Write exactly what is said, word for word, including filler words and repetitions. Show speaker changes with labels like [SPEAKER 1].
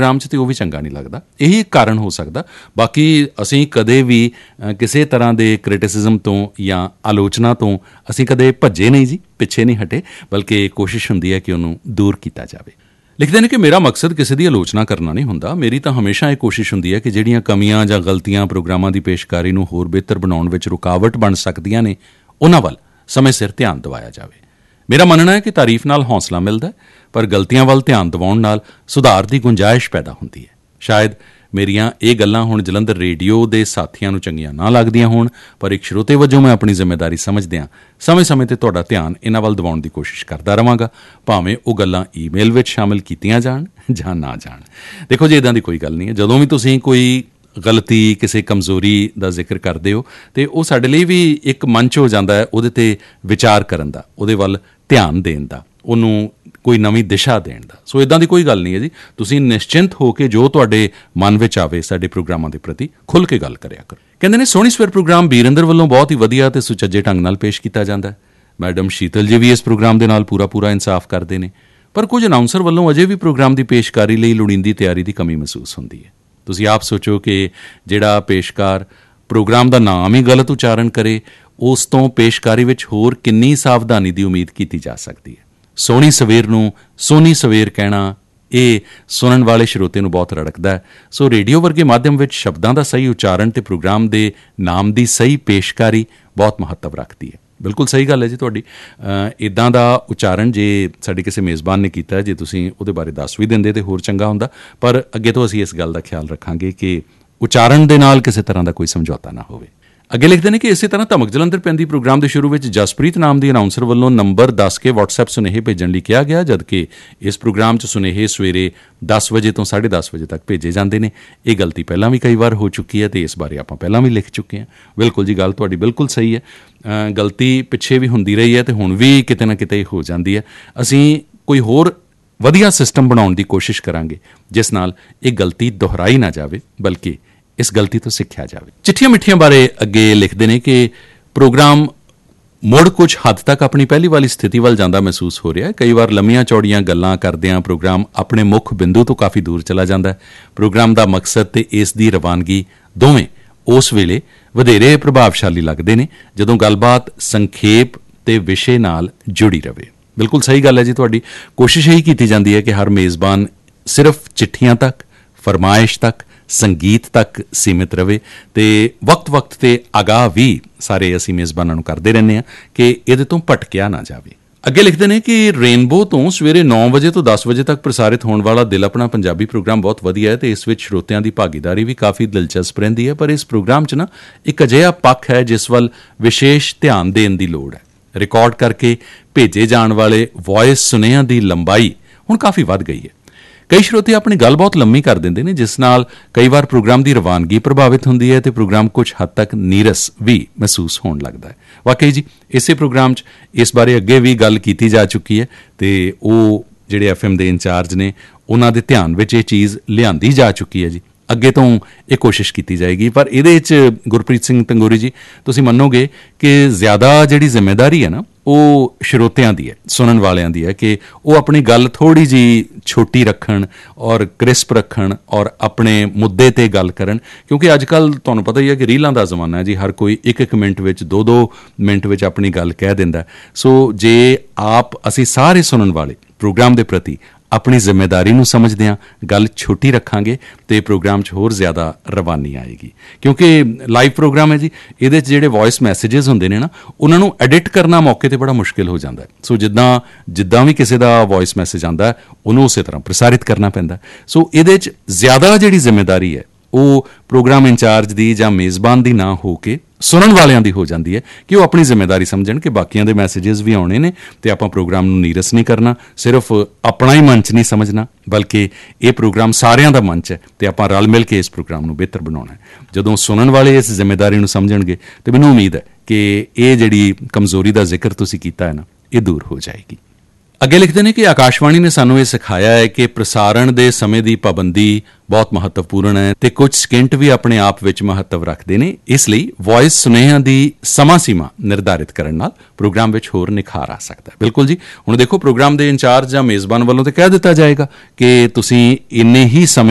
[SPEAKER 1] Programme 'ਚ, ਅਤੇ ਉਹ ਵੀ ਚੰਗਾ ਨਹੀਂ ਲੱਗਦਾ। ਇਹੀ ਇੱਕ ਕਾਰਨ ਹੋ ਸਕਦਾ। ਬਾਕੀ ਅਸੀਂ ਕਦੇ ਵੀ ਕਿਸੇ ਤਰ੍ਹਾਂ ਦੇ ਕ੍ਰਿਟਿਸਿਜ਼ਮ ਤੋਂ ਜਾਂ ਆਲੋਚਨਾ ਤੋਂ ਅਸੀਂ ਕਦੇ ਭੱਜੇ ਨਹੀਂ ਜੀ, ਪਿੱਛੇ ਨਹੀਂ ਹਟੇ, ਬਲਕਿ ਕੋਸ਼ਿਸ਼ ਹੁੰਦੀ ਹੈ ਕਿ ਉਹਨੂੰ ਦੂਰ ਕੀਤਾ ਜਾਵੇ। ਲਿਖਦੇ ਨੇ ਕਿ ਮੇਰਾ ਮਕਸਦ ਕਿਸੇ ਦੀ ਆਲੋਚਨਾ ਕਰਨਾ ਨਹੀਂ ਹੁੰਦਾ। ਮੇਰੀ ਤਾਂ ਹਮੇਸ਼ਾ ਇਹ ਕੋਸ਼ਿਸ਼ ਹੁੰਦੀ ਹੈ ਕਿ ਜਿਹੜੀਆਂ ਕਮੀਆਂ ਜਾਂ ਗਲਤੀਆਂ ਪ੍ਰੋਗਰਾਮਾਂ ਦੀ ਪੇਸ਼ਕਾਰੀ ਨੂੰ ਹੋਰ ਬਿਹਤਰ ਬਣਾਉਣ ਵਿੱਚ ਰੁਕਾਵਟ ਬਣ ਸਕਦੀਆਂ ਨੇ, ਉਹਨਾਂ ਵੱਲ ਸਮੇਂ ਸਿਰ ਧਿਆਨ ਦਿਵਾਇਆ ਜਾਵੇ। ਮੇਰਾ ਮੰਨਣਾ ਹੈ ਕਿ ਤਾਰੀਫ ਨਾਲ ਹੌਸਲਾ ਮਿਲਦਾ, ਪਰ ਗਲਤੀਆਂ ਵੱਲ ਧਿਆਨ ਦਿਵਾਉਣ ਨਾਲ ਸੁਧਾਰ ਦੀ ਗੁੰਜਾਇਸ਼ ਪੈਦਾ ਹੁੰਦੀ ਹੈ। ਸ਼ਾਇਦ ਮੇਰੀਆਂ ਇਹ ਗੱਲਾਂ ਹੁਣ ਜਲੰਧਰ ਰੇਡੀਓ ਦੇ ਸਾਥੀਆਂ ਨੂੰ ਚੰਗੀਆਂ ਨਾ ਲੱਗਦੀਆਂ ਹੋਣ, ਪਰ ਇੱਕ ਸਰੋਤੇ ਵਜੋਂ ਮੈਂ ਆਪਣੀ ਜ਼ਿੰਮੇਦਾਰੀ ਸਮਝਦਿਆਂ ਸਮੇਂ-ਸਮੇਂ 'ਤੇ ਤੁਹਾਡਾ ਧਿਆਨ ਇਹਨਾਂ ਵੱਲ ਦਿਵਾਉਣ ਦੀ ਕੋਸ਼ਿਸ਼ ਕਰਦਾ ਰਹਾਂਗਾ, ਭਾਵੇਂ ਉਹ ਗੱਲਾਂ ਈਮੇਲ ਵਿੱਚ ਸ਼ਾਮਿਲ ਕੀਤੀਆਂ ਜਾਣ ਜਾਂ ਨਾ ਜਾਣ। ਦੇਖੋ ਜੀ, ਇੱਦਾਂ ਦੀ ਕੋਈ ਗੱਲ ਨਹੀਂ ਹੈ। ਜਦੋਂ ਵੀ ਤੁਸੀਂ ਕੋਈ ਗਲਤੀ, ਕਿਸੇ ਕਮਜ਼ੋਰੀ ਦਾ ਜ਼ਿਕਰ ਕਰਦੇ ਹੋ, ਅਤੇ ਉਹ ਸਾਡੇ ਲਈ ਵੀ ਇੱਕ ਮੰਚ ਹੋ ਜਾਂਦਾ ਹੈ ਉਹਦੇ 'ਤੇ ਵਿਚਾਰ ਕਰਨ ਦਾ, ਉਹਦੇ ਵੱਲ ਧਿਆਨ ਦੇਣ ਦਾ, ਉਹਨੂੰ ਕੋਈ ਨਵੀਂ ਦਿਸ਼ਾ ਦੇਣ ਦਾ। ਸੋ ਇੱਦਾਂ ਦੀ ਕੋਈ ਗੱਲ ਨਹੀਂ ਹੈ ਜੀ। ਤੁਸੀਂ ਨਿਸ਼ਚਿੰਤ ਹੋ ਕੇ ਜੋ ਤੁਹਾਡੇ ਮਨ ਵਿੱਚ ਆਵੇ ਸਾਡੇ ਪ੍ਰੋਗਰਾਮਾਂ ਦੇ ਪ੍ਰਤੀ ਖੁੱਲ੍ਹ ਕੇ ਗੱਲ ਕਰਿਆ ਕਰੋ। ਕਹਿੰਦੇ ਨੇ ਸੋਹਣੀ ਸਵੇਰ ਪ੍ਰੋਗਰਾਮ ਬੀਰਿੰਦਰ ਵੱਲੋਂ ਬਹੁਤ ਹੀ ਵਧੀਆ ਅਤੇ ਸੁਚੱਜੇ ਢੰਗ ਨਾਲ ਪੇਸ਼ ਕੀਤਾ ਜਾਂਦਾ ਹੈ। ਮੈਡਮ ਸ਼ੀਤਲ ਜੀ ਵੀ ਇਸ ਪ੍ਰੋਗਰਾਮ ਦੇ ਨਾਲ ਪੂਰਾ ਪੂਰਾ ਇਨਸਾਫ ਕਰਦੇ ਨੇ, ਪਰ ਕੁਝ ਅਨਾਊਂਸਰ ਵੱਲੋਂ ਅਜੇ ਵੀ ਪ੍ਰੋਗਰਾਮ ਦੀ ਪੇਸ਼ਕਾਰੀ ਲਈ ਲੋੜੀਂਦੀ ਤਿਆਰੀ ਦੀ ਕਮੀ ਮਹਿਸੂਸ ਹੁੰਦੀ ਹੈ। ਤੁਸੀਂ ਆਪ ਸੋਚੋ ਕਿ ਜਿਹੜਾ ਪੇਸ਼ਕਾਰ ਪ੍ਰੋਗਰਾਮ ਦਾ ਨਾਮ ਹੀ ਗਲਤ ਉਚਾਰਨ ਕਰੇ, ਉਸ ਤੋਂ ਪੇਸ਼ਕਾਰੀ ਵਿੱਚ ਹੋਰ ਕਿੰਨੀ ਸਾਵਧਾਨੀ ਦੀ ਉਮੀਦ ਕੀਤੀ ਜਾ ਸਕਦੀ ਹੈ। ਸੋਹਣੀ ਸਵੇਰ ਨੂੰ ਸੋਹਣੀ ਸਵੇਰ ਕਹਿਣਾ, ਇਹ ਸੁਣਨ ਵਾਲੇ ਸਰੋਤੇ ਨੂੰ ਬਹੁਤ ਰੜਕਦਾ ਹੈ। ਸੋ ਰੇਡੀਓ ਵਰਗੇ ਮਾਧਿਅਮ ਵਿੱਚ ਸ਼ਬਦਾਂ ਦਾ ਸਹੀ ਉਚਾਰਨ ਅਤੇ ਪ੍ਰੋਗਰਾਮ ਦੇ ਨਾਮ ਦੀ ਸਹੀ ਪੇਸ਼ਕਾਰੀ ਬਹੁਤ ਮਹੱਤਵ ਰੱਖਦੀ ਹੈ। ਬਿਲਕੁਲ ਸਹੀ ਗੱਲ ਹੈ ਜੀ ਤੁਹਾਡੀ। ਇੱਦਾਂ ਦਾ ਉਚਾਰਨ ਜੇ ਸਾਡੇ ਕਿਸੇ ਮੇਜ਼ਬਾਨ ਨੇ ਕੀਤਾ, ਜੇ ਤੁਸੀਂ ਉਹਦੇ ਬਾਰੇ ਦੱਸ ਵੀ ਦਿੰਦੇ ਤਾਂ ਹੋਰ ਚੰਗਾ ਹੁੰਦਾ, ਪਰ ਅੱਗੇ ਤੋਂ ਅਸੀਂ ਇਸ ਗੱਲ ਦਾ ਖਿਆਲ ਰੱਖਾਂਗੇ ਕਿ ਉਚਾਰਨ ਦੇ ਨਾਲ ਕਿਸੇ ਤਰ੍ਹਾਂ ਦਾ ਕੋਈ ਸਮਝੌਤਾ ਨਾ ਹੋਵੇ। ਅੱਗੇ ਲਿਖਦੇ ਨੇ ਕਿ ਇਸੇ ਤਰ੍ਹਾਂ ਧਮਕ ਜਲੰਧਰ ਪੈਂਦੀ ਪ੍ਰੋਗਰਾਮ ਦੇ ਸ਼ੁਰੂ ਵਿੱਚ ਜਸਪ੍ਰੀਤ ਨਾਮ ਦੀ ਅਨਾਊਂਸਰ ਵੱਲੋਂ ਨੰਬਰ ਦੱਸ ਕੇ ਵਟਸਐਪ ਸੁਨੇਹੇ ਭੇਜਣ ਲਈ ਕਿਹਾ ਗਿਆ, ਜਦਕਿ ਇਸ ਪ੍ਰੋਗਰਾਮ 'ਚ ਸੁਨੇਹੇ ਸਵੇਰੇ ਦਸ ਵਜੇ ਤੋਂ ਸਾਢੇ ਦਸ ਵਜੇ ਤੱਕ ਭੇਜੇ ਜਾਂਦੇ ਨੇ। ਇਹ ਗਲਤੀ ਪਹਿਲਾਂ ਵੀ ਕਈ ਵਾਰ ਹੋ ਚੁੱਕੀ ਹੈ ਅਤੇ ਇਸ ਬਾਰੇ ਆਪਾਂ ਪਹਿਲਾਂ ਵੀ ਲਿਖ ਚੁੱਕੇ ਹਾਂ। ਬਿਲਕੁਲ ਜੀ, ਗੱਲ ਤੁਹਾਡੀ ਬਿਲਕੁਲ ਸਹੀ ਹੈ। ਗਲਤੀ ਪਿੱਛੇ ਵੀ ਹੁੰਦੀ ਰਹੀ ਹੈ ਅਤੇ ਹੁਣ ਵੀ ਕਿਤੇ ਨਾ ਕਿਤੇ ਹੋ ਜਾਂਦੀ ਹੈ। ਅਸੀਂ ਕੋਈ ਹੋਰ ਵਧੀਆ ਸਿਸਟਮ ਬਣਾਉਣ ਦੀ ਕੋਸ਼ਿਸ਼ ਕਰਾਂਗੇ ਜਿਸ ਨਾਲ ਇਹ ਗਲਤੀ ਦੁਹਰਾਈ ਨਾ ਜਾਵੇ, ਬਲਕਿ ਇਸ ਗਲਤੀ ਤੋਂ ਸਿੱਖਿਆ ਜਾਵੇ। ਚਿੱਠੀਆਂ ਮਿੱਠੀਆਂ ਬਾਰੇ ਅੱਗੇ ਲਿਖਦੇ ਨੇ ਕਿ ਪ੍ਰੋਗਰਾਮ ਮੁੜ ਕੁਝ ਹੱਦ ਤੱਕ ਆਪਣੀ ਪਹਿਲੀ ਵਾਲੀ ਸਥਿਤੀ ਵੱਲ ਜਾਂਦਾ ਮਹਿਸੂਸ ਹੋ ਰਿਹਾ ਹੈ। ਕਈ ਵਾਰ ਲੰਮੀਆਂ ਚੌੜੀਆਂ ਗੱਲਾਂ ਕਰਦਿਆਂ ਪ੍ਰੋਗਰਾਮ ਆਪਣੇ ਮੁੱਖ ਬਿੰਦੂ ਤੋਂ ਕਾਫੀ ਦੂਰ ਚਲਾ ਜਾਂਦਾ ਹੈ। ਪ੍ਰੋਗਰਾਮ ਦਾ ਮਕਸਦ ਤੇ ਇਸ ਦੀ ਰਵਾਨਗੀ ਦੋਵੇਂ ਉਸ ਵੇਲੇ ਵਧੇਰੇ ਪ੍ਰਭਾਵਸ਼ਾਲੀ ਲੱਗਦੇ ਨੇ ਜਦੋਂ ਗੱਲਬਾਤ ਸੰਖੇਪ ਤੇ ਵਿਸ਼ੇ ਨਾਲ ਜੁੜੀ ਰਹੇ। ਬਿਲਕੁਲ ਸਹੀ ਗੱਲ ਹੈ ਜੀ ਤੁਹਾਡੀ। ਕੋਸ਼ਿਸ਼ ਇਹੀ ਕੀਤੀ ਜਾਂਦੀ ਹੈ ਕਿ ਹਰ ਮੇਜ਼ਬਾਨ ਸਿਰਫ ਚਿੱਠੀਆਂ ਤੱਕ, ਫਰਮਾਇਸ਼ ਤੱਕ, ਸੰਗੀਤ ਤੱਕ ਸੀਮਿਤ ਰਹੇ ਅਤੇ ਵਕਤ ਵਕਤ 'ਤੇ ਆਗਾਹ ਵੀ ਸਾਰੇ ਅਸੀਂ ਮੇਜ਼ਬਾਨਾਂ ਨੂੰ ਕਰਦੇ ਰਹਿੰਦੇ ਹਾਂ ਕਿ ਇਹਦੇ ਤੋਂ ਭਟਕਿਆ ਨਾ ਜਾਵੇ। ਅੱਗੇ ਲਿਖਦੇ ਨੇ ਕਿ ਰੇਨਬੋ ਤੋਂ ਸਵੇਰੇ ਨੌ ਵਜੇ ਤੋਂ ਦਸ ਵਜੇ ਤੱਕ ਪ੍ਰਸਾਰਿਤ ਹੋਣ ਵਾਲਾ ਦਿਲ ਆਪਣਾ ਪੰਜਾਬੀ ਪ੍ਰੋਗਰਾਮ ਬਹੁਤ ਵਧੀਆ ਹੈ ਅਤੇ ਇਸ ਵਿੱਚ ਸਰੋਤਿਆਂ ਦੀ ਭਾਗੀਦਾਰੀ ਵੀ ਕਾਫੀ ਦਿਲਚਸਪ ਰਹਿੰਦੀ ਹੈ। ਪਰ ਇਸ ਪ੍ਰੋਗਰਾਮ 'ਚ ਨਾ ਇੱਕ ਅਜਿਹਾ ਪੱਖ ਹੈ ਜਿਸ ਵੱਲ ਵਿਸ਼ੇਸ਼ ਧਿਆਨ ਦੇਣ ਦੀ ਲੋੜ ਹੈ। ਰਿਕਾਰਡ ਕਰਕੇ ਭੇਜੇ ਜਾਣ ਵਾਲੇ ਵੌਇਸ ਸੁਨੇਹਿਆਂ ਦੀ ਲੰਬਾਈ ਹੁਣ ਕਾਫੀ ਵੱਧ ਗਈ ਹੈ। ਕਈ ਸਰੋਤੇ ਆਪਣੀ ਗੱਲ ਬਹੁਤ ਲੰਮੀ ਕਰ ਦਿੰਦੇ ਨੇ, ਜਿਸ ਨਾਲ ਕਈ ਵਾਰ ਪ੍ਰੋਗਰਾਮ ਦੀ ਰਵਾਨਗੀ ਪ੍ਰਭਾਵਿਤ ਹੁੰਦੀ ਹੈ ਅਤੇ ਪ੍ਰੋਗਰਾਮ ਕੁਝ ਹੱਦ ਤੱਕ ਨੀਰਸ ਵੀ ਮਹਿਸੂਸ ਹੋਣ ਲੱਗਦਾ ਹੈ। ਵਾਕਈ ਜੀ, ਇਸੇ ਪ੍ਰੋਗਰਾਮ 'ਚ ਇਸ ਬਾਰੇ ਅੱਗੇ ਵੀ ਗੱਲ ਕੀਤੀ ਜਾ ਚੁੱਕੀ ਹੈ ਅਤੇ ਉਹ ਜਿਹੜੇ ਐਫ ਐਮ ਦੇ ਇੰਚਾਰਜ ਨੇ ਉਹਨਾਂ ਦੇ ਧਿਆਨ ਵਿੱਚ ਇਹ ਚੀਜ਼ ਲਿਆਂਦੀ ਜਾ ਚੁੱਕੀ ਹੈ ਜੀ। ਅੱਗੇ ਤੋਂ ਇਹ ਕੋਸ਼ਿਸ਼ ਕੀਤੀ ਜਾਏਗੀ। ਪਰ ਇਹਦੇ 'ਚ ਗੁਰਪ੍ਰੀਤ ਸਿੰਘ ਤੰਗੋਰੀ ਜੀ, ਤੁਸੀਂ ਮੰਨੋਗੇ ਕਿ ਜ਼ਿਆਦਾ ਜਿਹੜੀ ਜ਼ਿੰਮੇਦਾਰੀ ਹੈ ਨਾ ਉਹ ਸਰੋਤਿਆਂ ਦੀ ਹੈ, ਸੁਣਨ ਵਾਲਿਆਂ ਦੀ ਹੈ ਕਿ ਉਹ ਆਪਣੀ ਗੱਲ ਥੋੜ੍ਹੀ ਜਿਹੀ ਛੋਟੀ ਰੱਖਣ ਔਰ ਕ੍ਰਿਸਪ ਰੱਖਣ ਔਰ ਆਪਣੇ ਮੁੱਦੇ 'ਤੇ ਗੱਲ ਕਰਨ, ਕਿਉਂਕਿ ਅੱਜ ਕੱਲ੍ਹ ਤੁਹਾਨੂੰ ਪਤਾ ਹੀ ਹੈ ਕਿ ਰੀਲਾਂ ਦਾ ਜ਼ਮਾਨਾ ਹੈ ਜੀ। ਹਰ ਕੋਈ ਇੱਕ ਇੱਕ ਮਿੰਟ ਵਿੱਚ, ਦੋ ਦੋ ਮਿੰਟ ਵਿੱਚ ਆਪਣੀ ਗੱਲ ਕਹਿ ਦਿੰਦਾ। ਸੋ ਜੇ ਆਪ ਅਸੀਂ ਸਾਰੇ ਸੁਣਨ ਵਾਲੇ ਪ੍ਰੋਗਰਾਮ ਦੇ ਪ੍ਰਤੀ ਆਪਣੀ ਜ਼ਿੰਮੇਦਾਰੀ ਨੂੰ ਸਮਝਦੇ ਹਾਂ, ਗੱਲ ਛੋਟੀ ਰੱਖਾਂਗੇ ਅਤੇ ਪ੍ਰੋਗਰਾਮ 'ਚ ਹੋਰ ਜ਼ਿਆਦਾ ਰਵਾਨੀ ਆਏਗੀ। ਕਿਉਂਕਿ ਲਾਈਵ ਪ੍ਰੋਗਰਾਮ ਹੈ ਜੀ, ਇਹਦੇ 'ਚ ਜਿਹੜੇ ਵੌਇਸ ਮੈਸੇਜਿਸ ਹੁੰਦੇ ਨੇ ਨਾ, ਉਹਨਾਂ ਨੂੰ ਐਡਿਟ ਕਰਨਾ ਮੌਕੇ 'ਤੇ ਬੜਾ ਮੁਸ਼ਕਿਲ ਹੋ ਜਾਂਦਾ। ਸੋ ਜਿੱਦਾਂ ਜਿੱਦਾਂ ਵੀ ਕਿਸੇ ਦਾ ਵੌਇਸ ਮੈਸੇਜ ਆਉਂਦਾ ਉਹਨੂੰ ਉਸੇ ਤਰ੍ਹਾਂ ਪ੍ਰਸਾਰਿਤ ਕਰਨਾ ਪੈਂਦਾ। ਸੋ ਇਹਦੇ 'ਚ ਜ਼ਿਆਦਾ ਜਿਹੜੀ ਜ਼ਿੰਮੇਦਾਰੀ ਹੈ ਉਹ ਪ੍ਰੋਗਰਾਮ ਇੰਚਾਰਜ ਦੀ ਜਾਂ ਮੇਜ਼ਬਾਨ ਦੀ ਨਾ ਹੋ ਕੇ ਸੁਣਨ ਵਾਲਿਆਂ ਦੀ ਹੋ ਜਾਂਦੀ ਹੈ ਕਿ ਉਹ ਆਪਣੀ ਜ਼ਿੰਮੇਦਾਰੀ ਸਮਝਣ ਕਿ ਬਾਕੀਆਂ ਦੇ ਮੈਸੇਜਿਸ ਵੀ ਆਉਣੇ ਨੇ ਅਤੇ ਆਪਾਂ ਪ੍ਰੋਗਰਾਮ ਨੂੰ ਨੀਰਸ ਨਹੀਂ ਕਰਨਾ, ਸਿਰਫ ਆਪਣਾ ਹੀ ਮੰਚ ਨਹੀਂ ਸਮਝਣਾ, ਬਲਕਿ ਇਹ ਪ੍ਰੋਗਰਾਮ ਸਾਰਿਆਂ ਦਾ ਮੰਚ ਹੈ ਅਤੇ ਆਪਾਂ ਰਲ ਮਿਲ ਕੇ ਇਸ ਪ੍ਰੋਗਰਾਮ ਨੂੰ ਬਿਹਤਰ ਬਣਾਉਣਾ ਹੈ। ਜਦੋਂ ਸੁਣਨ ਵਾਲੇ ਇਸ ਜ਼ਿੰਮੇਦਾਰੀ ਨੂੰ ਸਮਝਣਗੇ ਤਾਂ ਮੈਨੂੰ ਉਮੀਦ ਹੈ ਕਿ ਇਹ ਜਿਹੜੀ ਕਮਜ਼ੋਰੀ ਦਾ ਜ਼ਿਕਰ ਤੁਸੀਂ ਕੀਤਾ ਹੈ ਨਾ, ਇਹ ਦੂਰ ਹੋ ਜਾਏਗੀ। ਅੱਗੇ ਲਿਖਦੇ ਨੇ ਕਿ ਆਕਾਸ਼ਵਾਣੀ ਨੇ ਸਾਨੂੰ ਇਹ ਸਿਖਾਇਆ ਹੈ ਕਿ ਪ੍ਰਸਾਰਣ ਦੇ ਸਮੇਂ ਦੀ ਪਾਬੰਦੀ ਬਹੁਤ ਮਹੱਤਵਪੂਰਨ ਹੈ ਅਤੇ ਕੁਝ ਸਕਿੰਟ ਵੀ ਆਪਣੇ ਆਪ ਵਿੱਚ ਮਹੱਤਵ ਰੱਖਦੇ ਨੇ। ਇਸ ਲਈ ਵੌਇਸ ਸੁਨੇਹਿਆਂ ਦੀ ਸਮਾਂ ਸੀਮਾ ਨਿਰਧਾਰਿਤ ਕਰਨ ਨਾਲ ਪ੍ਰੋਗਰਾਮ ਵਿੱਚ ਹੋਰ ਨਿਖਾਰ ਆ ਸਕਦਾ ਹੈ। ਬਿਲਕੁਲ ਜੀ, ਹੁਣ ਦੇਖੋ ਪ੍ਰੋਗਰਾਮ ਦੇ ਇੰਚਾਰਜ ਜਾਂ ਮੇਜ਼ਬਾਨ ਵੱਲੋਂ ਤਾਂ ਕਹਿ ਦਿੱਤਾ ਜਾਏਗਾ ਕਿ ਤੁਸੀਂ ਇੰਨੇ ਹੀ ਸਮੇਂ